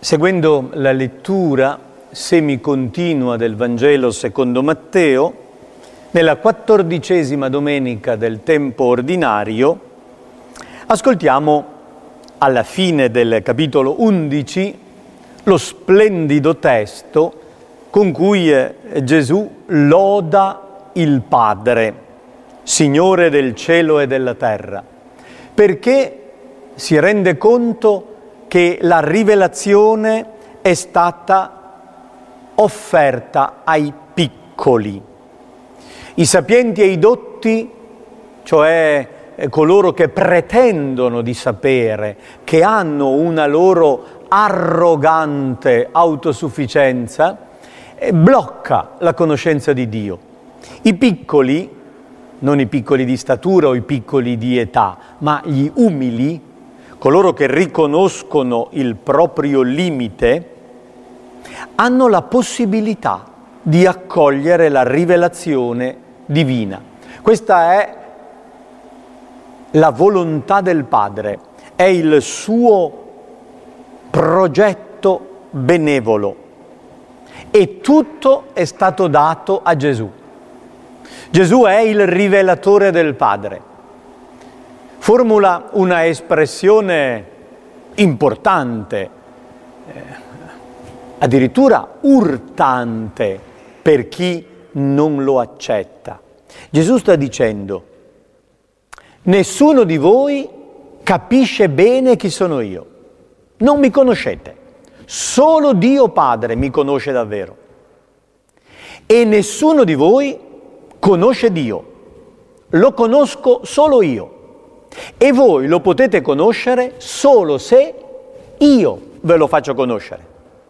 Seguendo la lettura semicontinua del Vangelo secondo Matteo, nella 14ª domenica del tempo ordinario, ascoltiamo alla fine del capitolo 11 lo splendido testo con cui Gesù loda il Padre, Signore del cielo e della terra, perché si rende conto che la rivelazione è stata offerta ai piccoli. I sapienti e i dotti, cioè coloro che pretendono di sapere, che hanno una loro arrogante autosufficienza, blocca la conoscenza di Dio. I piccoli, non i piccoli di statura o i piccoli di età, ma gli umili, coloro che riconoscono il proprio limite, hanno la possibilità di accogliere la rivelazione divina. Questa è la volontà del Padre, è il suo progetto benevolo e tutto è stato dato a Gesù. Gesù è il rivelatore del Padre. Formula una espressione importante, addirittura urtante per chi non lo accetta. Gesù sta dicendo: nessuno di voi capisce bene chi sono io. Non mi conoscete. Solo Dio Padre mi conosce davvero. E nessuno di voi conosce Dio. Lo conosco solo io. E voi lo potete conoscere solo se io ve lo faccio conoscere.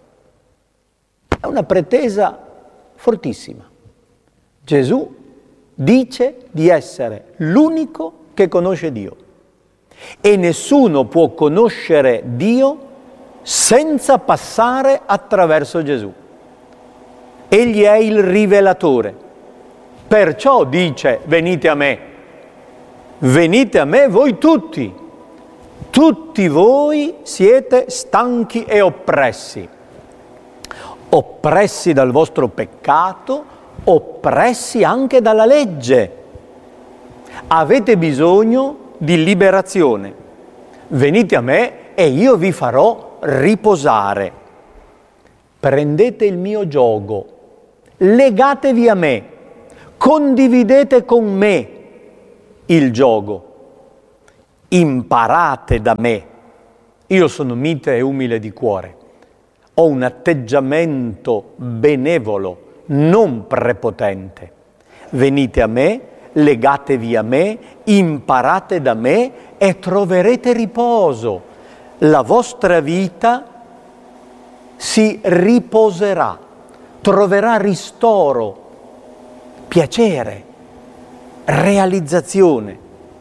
È una pretesa fortissima. Gesù dice di essere l'unico che conosce Dio. E nessuno può conoscere Dio senza passare attraverso Gesù. Egli è il rivelatore. Perciò dice: venite a me. Venite a me voi tutti. Tutti voi siete stanchi e oppressi. Oppressi dal vostro peccato, oppressi anche dalla legge. Avete bisogno di liberazione. Venite a me e io vi farò riposare. Prendete il mio giogo, legatevi a me, condividete con me il giogo. Imparate da me. Io sono mite e umile di cuore. Ho un atteggiamento benevolo, non prepotente. Venite a me, legatevi a me, imparate da me e troverete riposo. La vostra vita si riposerà, troverà ristoro, piacere, realizzazione.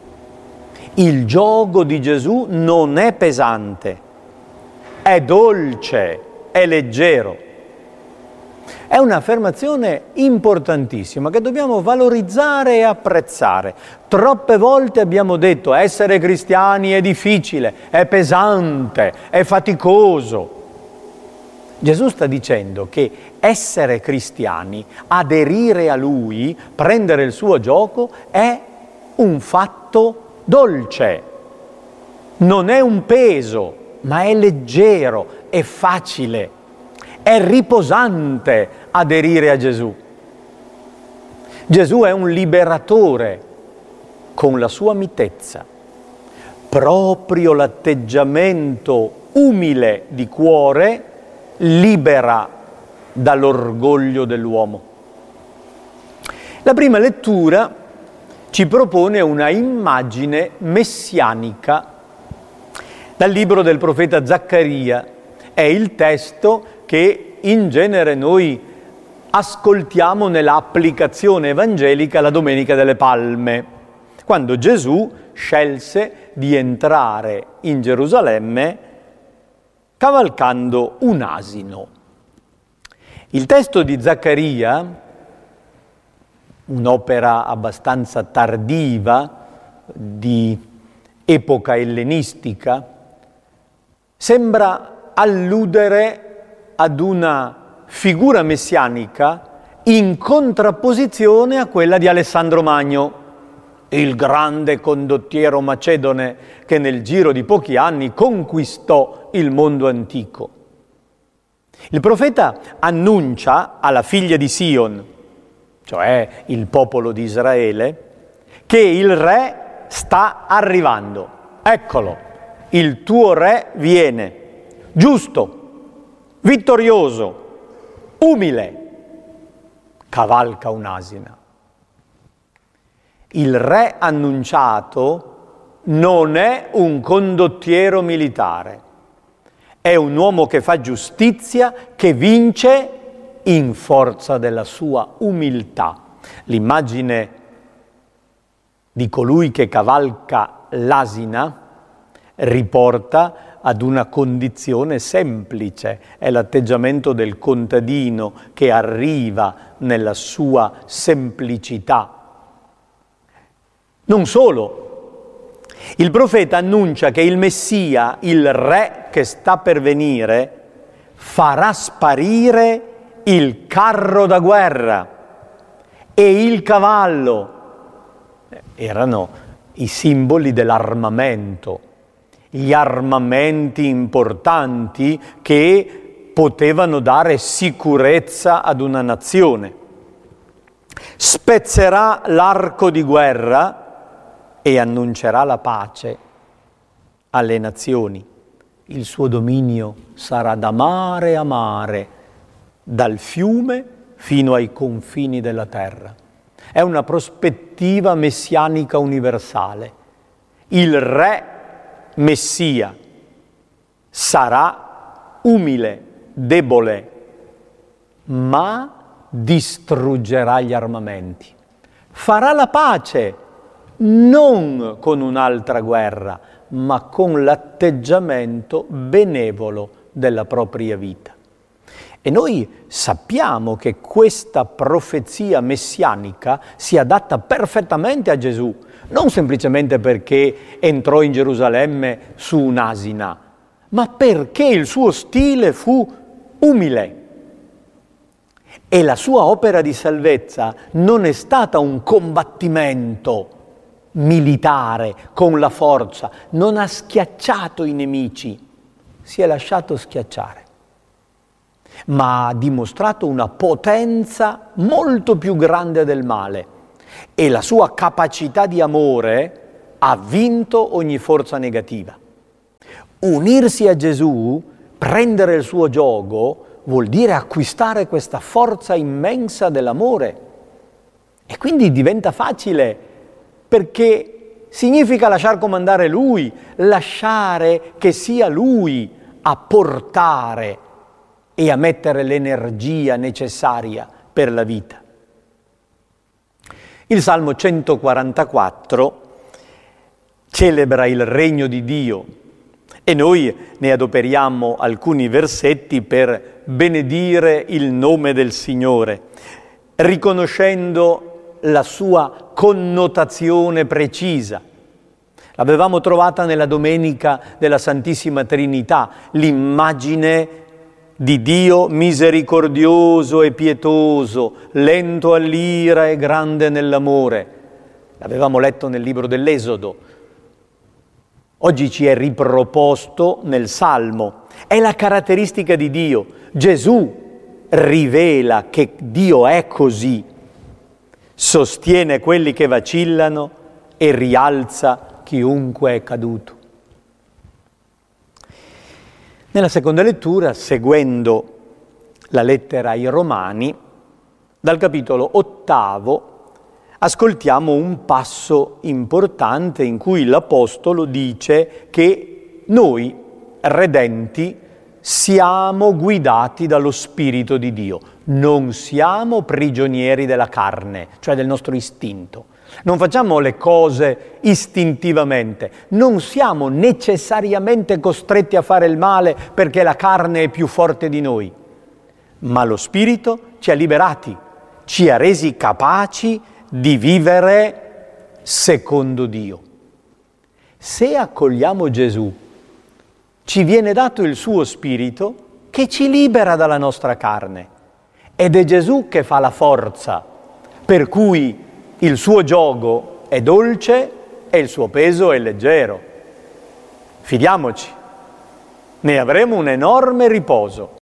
Il giogo di Gesù non è pesante, è dolce, è leggero. È un'affermazione importantissima che dobbiamo valorizzare e apprezzare. Troppe volte abbiamo detto: essere cristiani è difficile, è pesante, è faticoso. Gesù sta dicendo che essere cristiani, aderire a Lui, prendere il suo gioco, è un fatto dolce. Non è un peso, ma è leggero, è facile, è riposante aderire a Gesù. Gesù è un liberatore con la sua mitezza. Proprio l'atteggiamento umile di cuore libera dall'orgoglio dell'uomo. La prima lettura ci propone una immagine messianica dal libro del profeta Zaccaria. È il testo che in genere noi ascoltiamo nell'applicazione evangelica la Domenica delle Palme, quando Gesù scelse di entrare in Gerusalemme cavalcando un asino. Il testo di Zaccaria, un'opera abbastanza tardiva di epoca ellenistica, sembra alludere ad una figura messianica in contrapposizione a quella di Alessandro Magno, il grande condottiero macedone che nel giro di pochi anni conquistò il mondo antico. Il profeta annuncia alla figlia di Sion, cioè il popolo di Israele, che il re sta arrivando. Eccolo, il tuo re viene, giusto, vittorioso, umile, cavalca un'asina. Il re annunciato non è un condottiero militare, è un uomo che fa giustizia, che vince in forza della sua umiltà. L'immagine di colui che cavalca l'asina riporta ad una condizione semplice, è l'atteggiamento del contadino che arriva nella sua semplicità. Non solo, il profeta annuncia che il Messia, il re che sta per venire, farà sparire il carro da guerra e il cavallo. Erano i simboli dell'armamento, gli armamenti importanti che potevano dare sicurezza ad una nazione. Spezzerà l'arco di guerra e annuncerà la pace alle nazioni. Il suo dominio sarà da mare a mare, dal fiume fino ai confini della terra. È una prospettiva messianica universale. Il re Messia sarà umile, debole, ma distruggerà gli armamenti. Farà la pace, non con un'altra guerra, ma con l'atteggiamento benevolo della propria vita. E noi sappiamo che questa profezia messianica si adatta perfettamente a Gesù, non semplicemente perché entrò in Gerusalemme su un'asina, ma perché il suo stile fu umile. E la sua opera di salvezza non è stata un combattimento militare con la forza, non ha schiacciato i nemici, si è lasciato schiacciare, ma ha dimostrato una potenza molto più grande del male e la sua capacità di amore ha vinto ogni forza negativa. Unirsi a Gesù, prendere il suo giogo, vuol dire acquistare questa forza immensa dell'amore e quindi diventa facile perché significa lasciar comandare Lui, lasciare che sia Lui a portare e a mettere l'energia necessaria per la vita. Il Salmo 144 celebra il regno di Dio e noi ne adoperiamo alcuni versetti per benedire il nome del Signore, riconoscendo la sua connotazione precisa. L'avevamo trovata nella Domenica della Santissima Trinità, l'immagine di Dio misericordioso e pietoso, lento all'ira e grande nell'amore. L'avevamo letto nel libro dell'Esodo. Oggi ci è riproposto nel Salmo. È la caratteristica di Dio. Gesù rivela che Dio è così. Sostiene quelli che vacillano e rialza chiunque è caduto. Nella seconda lettura, seguendo la lettera ai Romani, dal capitolo 8 ascoltiamo un passo importante in cui l'Apostolo dice che noi, redenti, siamo guidati dallo Spirito di Dio. Non siamo prigionieri della carne, cioè del nostro istinto. Non facciamo le cose istintivamente, non siamo necessariamente costretti a fare il male perché la carne è più forte di noi, ma lo Spirito ci ha liberati, ci ha resi capaci di vivere secondo Dio. Se accogliamo Gesù, ci viene dato il suo spirito che ci libera dalla nostra carne. Ed è Gesù che fa la forza, per cui il suo giogo è dolce e il suo peso è leggero. Fidiamoci, ne avremo un enorme riposo.